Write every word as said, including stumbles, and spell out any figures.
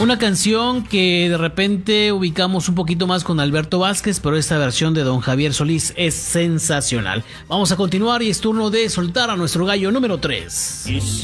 Una canción que de repente ubicamos un poquito más con Alberto Vázquez, pero esta versión de don Javier Solís es sensacional. Vamos a continuar y es turno de soltar a nuestro gallo número tres.